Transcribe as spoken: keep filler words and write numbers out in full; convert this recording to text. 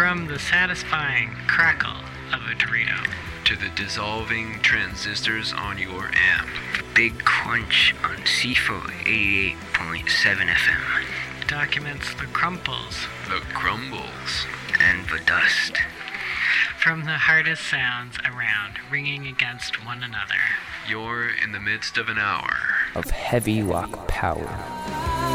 From the satisfying crackle of a Dorito to the dissolving transistors on your amp. Big crunch on C F O eighty-eight point seven F M. documents the crumples, The crumbles, and the dust. From the hardest sounds around, ringing against one another. You're in the midst of an hour of heavy rock power.